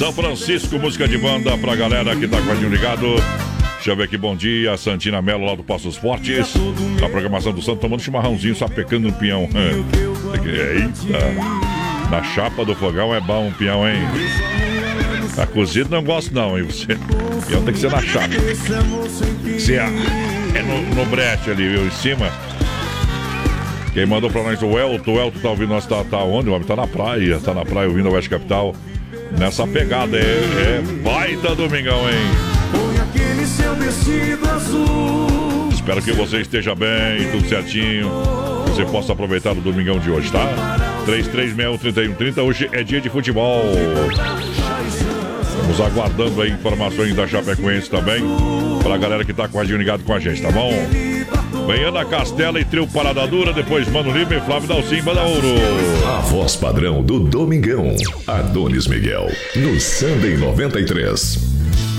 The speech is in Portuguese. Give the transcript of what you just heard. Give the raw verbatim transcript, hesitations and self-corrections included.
São Francisco, música de banda pra galera que tá com a gente ligado. Deixa eu ver aqui, bom dia, Santina Melo lá do Passos Fortes. Na programação do Santo, tomando chimarrãozinho, sapecando um pinhão. Eita, na chapa do fogão é bom um pinhão, hein? A cozido não gosto não, hein? Você, pinhão tem que ser na chapa. Se é, é no, no brete ali, viu, em cima. Quem mandou pra nós, o Elton, o Elton tá ouvindo nós, tá, tá onde? O homem tá na praia, tá na praia ouvindo a Oeste Capital. Nessa pegada, é, é baita domingão, hein? Espero que você esteja bem, tudo certinho. Você possa aproveitar o domingão de hoje, tá? três três seis um, três um três zero. Hoje é dia de futebol. Estamos aguardando aí informações da Chapecoense também, pra galera que tá com a radinho ligado com a gente, tá bom? Vem Ana Castela e Trio Parada Dura, depois Mano Lima e Flávio Dalcimba da Ouro. A voz padrão do domingão, Adonis Miguel, no Sunday noventa e três.